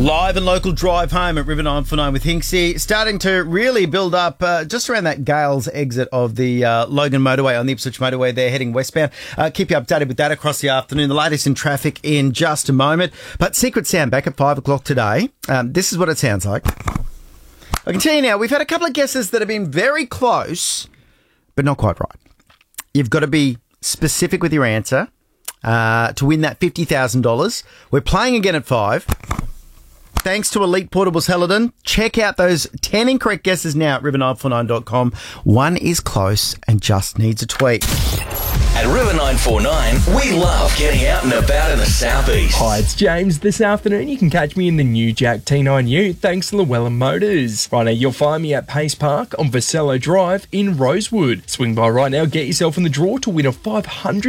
Live and local drive home at River 949 with Hinksy. Starting to really build up just around that Gales exit of the Logan motorway on the Ipswich motorway there heading westbound. Keep you updated with that across the afternoon. The latest in traffic in just a moment. But Secret Sound back at 5 o'clock today. This is what it sounds like. I can tell you now, we've had a couple of guesses that have been very close, but not quite right. You've got to be specific with your answer to win that $50,000. We're playing again at 5. Thanks to Elite Portables Helidon. Check out those 10 incorrect guesses now at river949.com. One is close and just needs a tweak. At River 949, we love getting out and about in the southeast. Hi, it's James. This afternoon you can catch me in the new Jack T9U thanks to Llewellyn Motors. Right now you'll find me at Pace Park on Vasello Drive in Rosewood. Swing by right now, get yourself in the draw to win a $500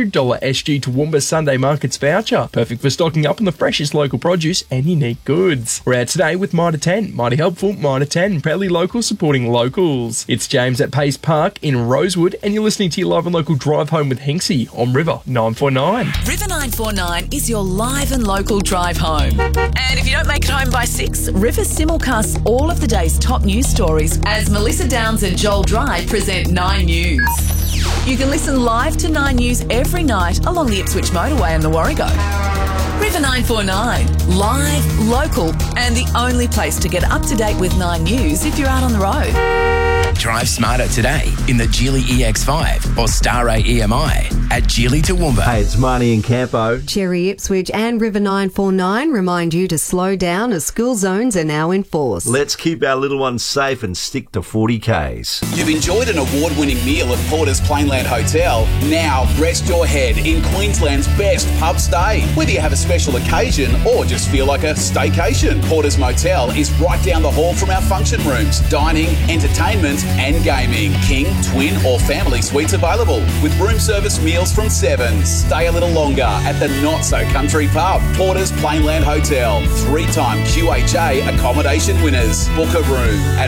SG Toowoomba Sunday Markets voucher. Perfect for stocking up on the freshest local produce and unique goods. We're out today with Mitre 10. Mighty helpful, Mitre 10, proudly local, supporting locals. It's James at Pace Park in Rosewood and you're listening to your live and local drive home with Hinksy on River 949. River 949 is your live and local drive home. And if you don't make it home by 6, River simulcasts all of the day's top news stories as Melissa Downs and Joel Dry present 9 News. You can listen live to 9 News every night along the Ipswich motorway and the Warrego. River 949, live, local, and the only place to get up to date with 9 News if you're out on the road. Drive smarter today in the Geely EX5 or Star A EMI at Geely Toowoomba. Hey, it's Marnie in Campo. Cherry Ipswich and River 949 remind you to slow down as school zones are now in force. Let's keep our little ones safe and stick to 40 Ks. You've enjoyed an award-winning meal at Porter's Plainland Hotel. Now rest your head in Queensland's best pub stay. Whether you have a special occasion or just feel like a staycation, Porter's Motel is right down the hall from our function rooms, dining, entertainment and gaming. King, twin or family suites available with room service meals from 7. Stay a little longer at the not-so-country pub. Porter's Plainland Hotel. 3-time QHA accommodation winners. Book a room at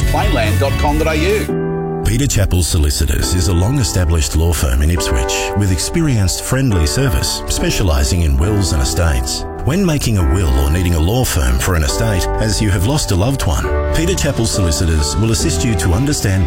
portersplainland.com.au. Peter Chappell Solicitors is a long-established law firm in Ipswich with experienced friendly service specialising in wills and estates. When making a will or needing a law firm for an estate as you have lost a loved one, Peter Chappell Solicitors will assist you to understand